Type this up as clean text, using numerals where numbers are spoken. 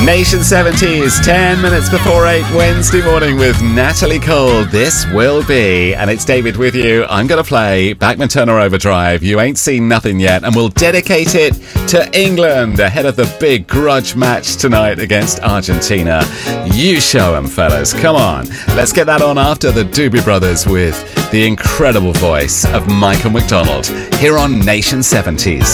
Nation 70s, 10 minutes before 8, Wednesday morning with Natalie Cole. This will be, and it's David with you. I'm going to play Bachman Turner Overdrive. You ain't seen nothing yet, and we'll dedicate it to England ahead of the big grudge match tonight against Argentina. You show 'em, fellas. Come on. Let's get that on after the Doobie Brothers with the incredible voice of Michael McDonald here on Nation 70s.